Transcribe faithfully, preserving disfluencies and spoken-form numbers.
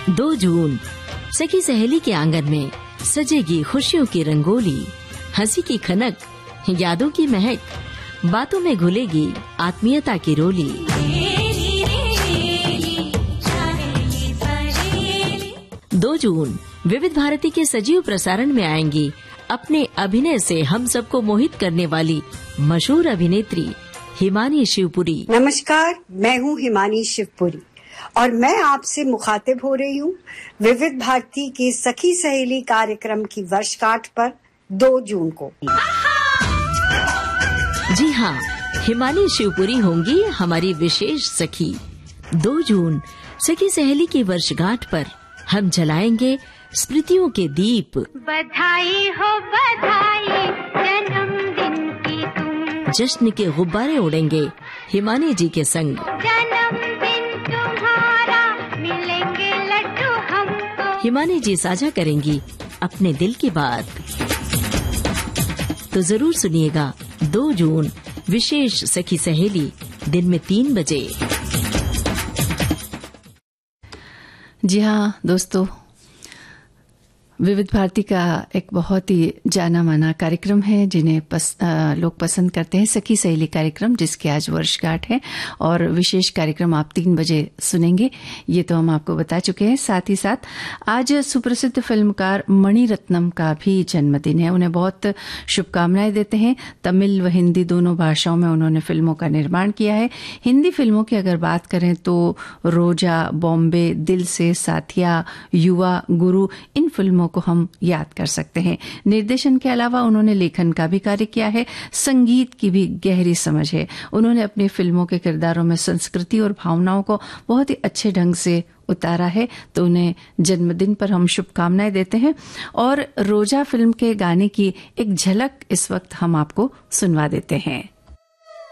दो जून सखी सहेली के आंगन में सजेगी खुशियों की रंगोली, हंसी की खनक, यादों की महक, बातों में घुलेगी आत्मीयता की रोली। दो जून विविध भारती के सजीव प्रसारण में आएंगी अपने अभिनय से हम सबको मोहित करने वाली मशहूर अभिनेत्री हिमानी शिवपुरी। नमस्कार, मैं हूँ हिमानी शिवपुरी और मैं आपसे मुखातिब हो रही हूँ विविध भारती के सखी सहेली कार्यक्रम की वर्षगांठ पर दो जून को। जी हाँ, हिमानी शिवपुरी होंगी हमारी विशेष सखी। दो जून सखी सहेली की वर्षगांठ पर हम जलाएंगे स्मृतियों के दीप। बधाई हो बधाई जन्मदिन की तुम, जश्न के गुब्बारे उड़ेंगे हिमानी जी के संग। जन्मदिन तुम्हारा मिलेंगे लड्डू हमको। हिमानी जी साझा करेंगी अपने दिल की बात। तो जरूर सुनिएगा दो जून विशेष सखी सहेली दिन में तीन बजे। जी हाँ दोस्तों, विविध भारती का एक बहुत ही जाना माना कार्यक्रम है जिन्हें पस, आ, लोग पसंद करते हैं, सखी सहेली कार्यक्रम, जिसकी आज वर्षगांठ है और विशेष कार्यक्रम आप तीन बजे सुनेंगे, ये तो हम आपको बता चुके हैं। साथ ही साथ आज सुप्रसिद्ध फिल्मकार मणि रत्नम का भी जन्मदिन है। उन्हें बहुत शुभकामनाएं देते हैं। तमिल व हिंदी दोनों भाषाओं में उन्होंने फिल्मों का निर्माण किया है। हिंदी फिल्मों की अगर बात करें तो रोजा, बॉम्बे, दिल से, साथिया, युवा, गुरु, इन फिल्मों को हम याद कर सकते हैं। निर्देशन के अलावा उन्होंने लेखन का भी कार्य किया है। संगीत की भी गहरी समझ है। उन्होंने अपनी फिल्मों के किरदारों में संस्कृति और भावनाओं को बहुत ही अच्छे ढंग से उतारा है। तो उन्हें जन्मदिन पर हम शुभकामनाएं देते हैं और रोजा फिल्म के गाने की एक झलक इस वक्त हम आपको सुनवा देते हैं।